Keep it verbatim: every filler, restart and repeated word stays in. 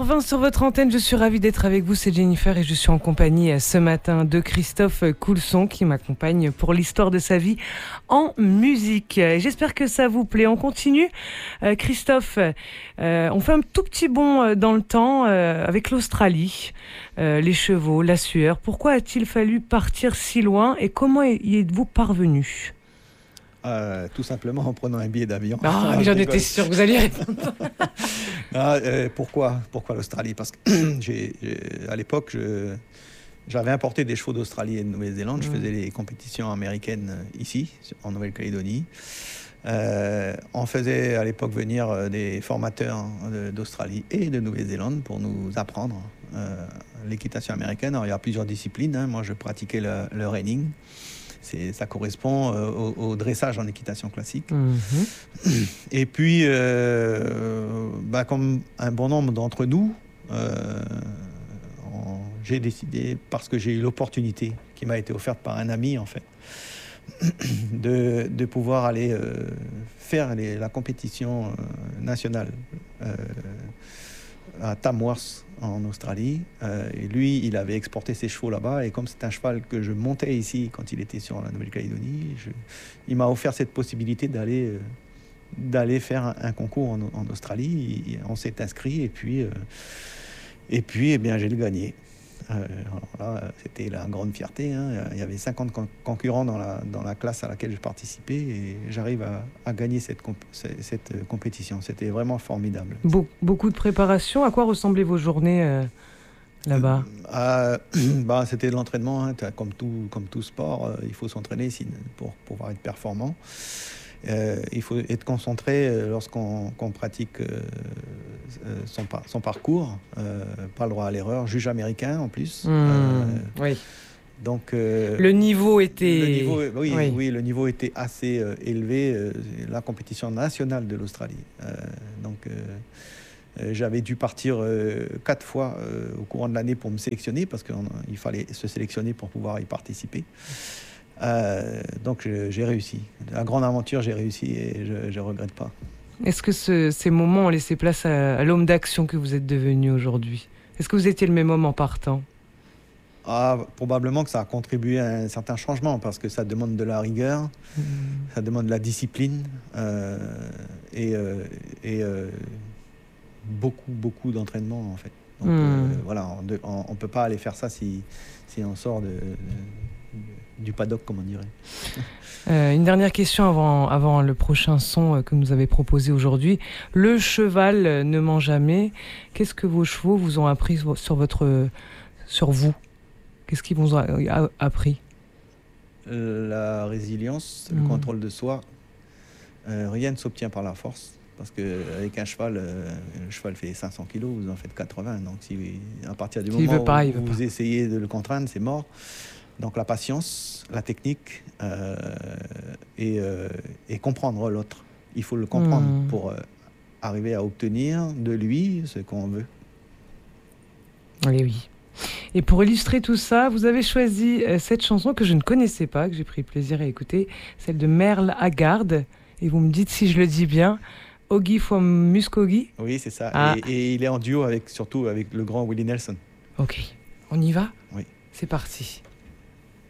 heures vingt sur votre antenne, je suis ravie d'être avec vous, c'est Jennifer et je suis en compagnie ce matin de Christophe Coulson qui m'accompagne pour l'histoire de sa vie en musique. J'espère que ça vous plaît. On continue. Euh, Christophe, euh, on fait un tout petit bond dans le temps euh, avec l'Australie, euh, les chevaux, la sueur. Pourquoi a-t-il fallu partir si loin et comment y êtes-vous parvenu ? Euh, tout simplement en prenant un billet d'avion. Ah, j'en étais sûr que vous alliez répondre. ah, euh, pourquoi, pourquoi l'Australie ? Parce que j'ai, j'ai, à l'époque, je, j'avais importé des chevaux d'Australie et de Nouvelle-Zélande. Mmh. Je faisais les compétitions américaines ici, en Nouvelle-Calédonie. Euh, on faisait à l'époque venir des formateurs d'Australie et de Nouvelle-Zélande pour nous apprendre euh, l'équitation américaine. Alors, il y a plusieurs disciplines. Hein. Moi, je pratiquais le, le reining. C'est, ça correspond euh, au, au dressage en équitation classique. Mmh. Et puis, euh, bah, comme un bon nombre d'entre nous, euh, on, j'ai décidé, parce que j'ai eu l'opportunité qui m'a été offerte par un ami, en fait, de, de pouvoir aller euh, faire les, la compétition euh, nationale euh, à Tamworth, en Australie. Euh, et lui, il avait exporté ses chevaux là-bas. Et comme c'est un cheval que je montais ici quand il était sur la Nouvelle-Calédonie, je, il m'a offert cette possibilité d'aller, euh, d'aller faire un, un concours en, en Australie. Et on s'est inscrit et puis, euh, et puis eh bien, j'ai le gagné. Euh, alors là, c'était la grande fierté. Hein. Il y avait cinquante con- concurrents dans la, dans la classe à laquelle je participais et j'arrive à, à gagner cette, comp- cette compétition. C'était vraiment formidable. Be- beaucoup de préparation. À quoi ressemblaient vos journées euh, là-bas ? euh, euh, bah, C'était de l'entraînement. Hein. Comme, tout, comme tout sport, euh, il faut s'entraîner pour, pour pouvoir être performant. Euh, il faut être concentré lorsqu'on qu'on pratique euh, son, par, son parcours. Euh, pas le droit à l'erreur. Juge américain en plus. Mmh, euh, oui. Donc, euh, le niveau était... Le niveau, oui, oui. oui, le niveau était assez euh, élevé. Euh, la compétition nationale de l'Australie. Euh, donc, euh, euh, j'avais dû partir euh, quatre fois euh, au courant de l'année pour me sélectionner parce qu'il fallait se sélectionner pour pouvoir y participer. Euh, donc j'ai réussi. La grande aventure, j'ai réussi et je ne regrette pas. Est-ce que ce, ces moments ont laissé place à, à l'homme d'action que vous êtes devenu aujourd'hui ? Est-ce que vous étiez le même homme en partant ? Ah, probablement que ça a contribué à un certain changement parce que ça demande de la rigueur, mmh. ça demande de la discipline euh, et, euh, et euh, beaucoup, beaucoup d'entraînement en fait. Donc mmh. euh, voilà, on ne peut pas aller faire ça si, si on sort de... de du paddock, comme on dirait. Euh, une dernière question avant, avant le prochain son que vous avez proposé aujourd'hui. Le cheval ne ment jamais. Qu'est-ce que vos chevaux vous ont appris sur, votre, sur vous ? Qu'est-ce qu'ils vous ont appris ? La résilience, mmh. le contrôle de soi. Euh, rien ne s'obtient par la force. Parce qu'avec un cheval, euh, le cheval fait cinq cents kilos, vous en faites quatre-vingts. Donc si, à partir du S'il moment pas, où vous pas. essayez de le contraindre, c'est mort. Donc la patience, la technique euh, et, euh, et comprendre l'autre. Il faut le comprendre mmh. pour euh, arriver à obtenir de lui ce qu'on veut. Et oui. Et pour illustrer tout ça, vous avez choisi euh, cette chanson que je ne connaissais pas, que j'ai pris plaisir à écouter, celle de Merle Haggard. Et vous me dites si je le dis bien, Ogie from Muskogee. Oui, c'est ça. Ah. Et, et il est en duo avec, surtout avec le grand Willie Nelson. Ok. On y va ? Oui. C'est parti.